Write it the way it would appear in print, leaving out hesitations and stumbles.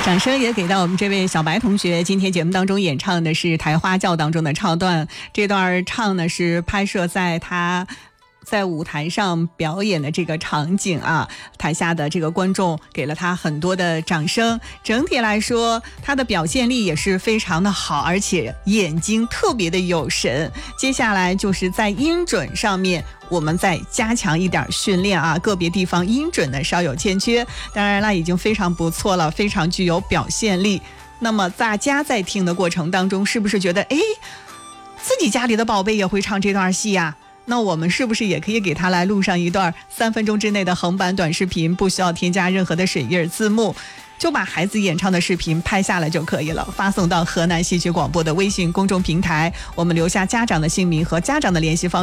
掌声也给到我们这位小白同学，今天节目当中演唱的是台花轿当中的唱段，这段唱呢是拍摄在他在舞台上表演的这个场景啊，台下的这个观众给了他很多的掌声。整体来说，他的表现力也是非常的好，而且眼睛特别的有神。接下来就是在音准上面，我们再加强一点训练啊，个别地方音准呢稍有欠缺，当然了，已经非常不错了，非常具有表现力。那么大家在听的过程当中，是不是觉得自己家里的宝贝也会唱这段戏呀？那我们是不是也可以给他来录上一段3分钟之内的横版短视频，不需要添加任何的水印字幕，就把孩子演唱的视频拍下来就可以了，发送到河南戏曲广播的微信公众平台，我们留下家长的姓名和家长的联系方式。